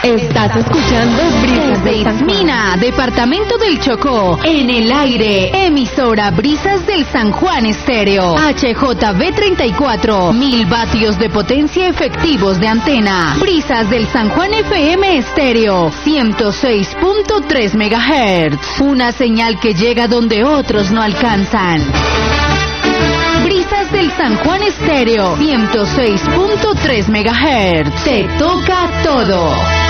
Estás escuchando Brisas del San Juan. Mina, departamento del Chocó, en el aire, emisora Brisas del San Juan Estéreo, HJB 34, 1000 vatios de potencia efectivos de antena, Brisas del San Juan FM Estéreo, 106.3 MHz, una señal que llega donde otros no alcanzan. Brisas del San Juan Estéreo, 106.3 MHz, te toca todo.